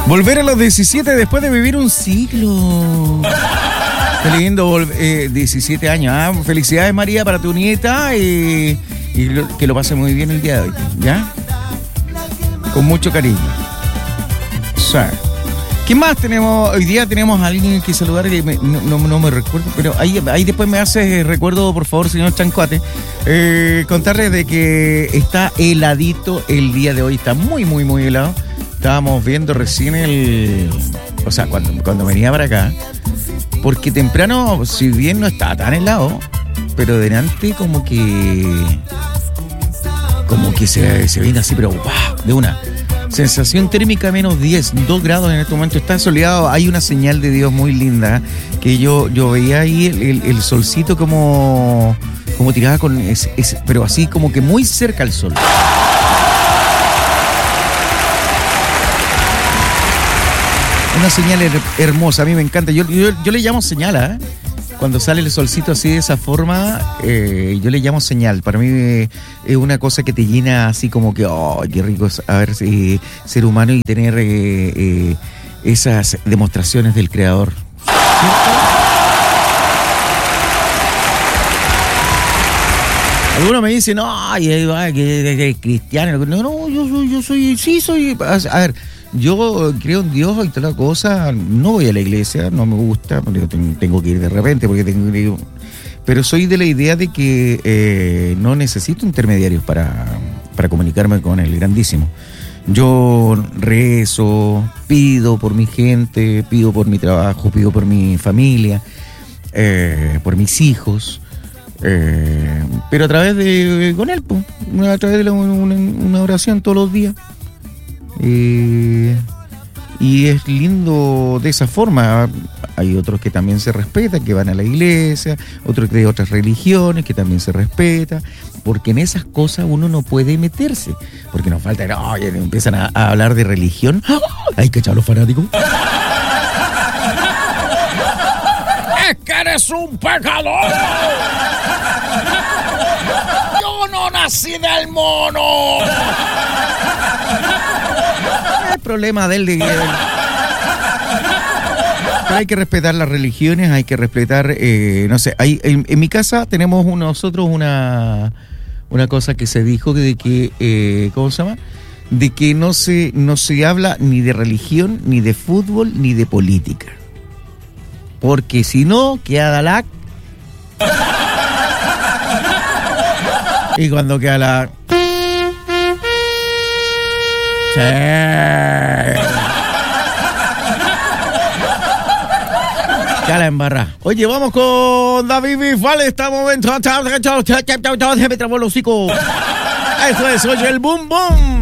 Volver a los 17 después de vivir un siglo. Qué lindo, 17 años. Felicidades, María, para tu nieta y que lo pase muy bien el día de hoy, ¿ya? Con mucho cariño. Sí. ¿Qué más tenemos? Hoy día tenemos a alguien que saludar que no me recuerdo, pero ahí después me hace recuerdo, por favor, señor Chancuate, contarles de que está heladito el día de hoy. Está muy, muy, muy helado. Estábamos viendo recién o sea, cuando venía para acá, porque temprano, si bien no estaba tan helado, pero delante como que se viene así, pero de una. Sensación térmica menos 2 grados en este momento. Está soleado, hay una señal de Dios muy linda, que yo veía ahí el solcito como tiraba con pero así como que muy cerca al sol. Una señal hermosa, a mí me encanta. Yo le llamo señal, ¿eh? Cuando sale el solcito así de esa forma, yo le llamo señal. Para mí es una cosa que te llena así como que, qué rico es ser humano y tener esas demostraciones del Creador. ¿Cierto? Algunos me dicen, que es cristiano. No, yo soy. A ver, yo creo en Dios y toda la cosa. No voy a la iglesia, no me gusta, tengo que ir de repente pero soy de la idea de que no necesito intermediarios para comunicarme con el grandísimo. Yo rezo, pido por mi gente, pido por mi trabajo, pido por mi familia, por mis hijos, pero a través de con él, a través de una oración todos los días. Y es lindo de esa forma. Hay otros que también se respetan, que van a la iglesia, otros de otras religiones que también se respetan, porque en esas cosas uno no puede meterse, porque nos falta, empiezan a hablar de religión. ¡Ay, que echar los fanáticos! ¡Es que eres un pecador! ¡Yo no nací del mono! El problema de él. Pero hay que respetar las religiones, hay que respetar, no sé, en mi casa tenemos nosotros una cosa que se dijo de que, ¿cómo se llama? De que no se habla ni de religión, ni de fútbol, ni de política. Porque si no, queda la... Y cuando queda la... Sí. Ya la embarra. Oye, vamos con David Bisbal. Este momento. Me trabó el hocico. Eso es, oye, el boom boom.